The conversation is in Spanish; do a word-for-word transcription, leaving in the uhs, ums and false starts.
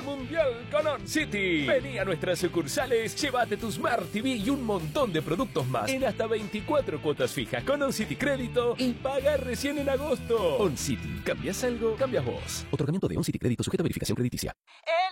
al Mundial con OnCity. Vení a nuestras sucursales, llévate tu Smart T V y un montón de productos más en hasta veinticuatro cuotas fijas con OnCity Crédito y paga recién en agosto. OnCity, ¿cambias algo? Cambias vos. Otorgamiento de OnCity Crédito sujeto a verificación crediticia. El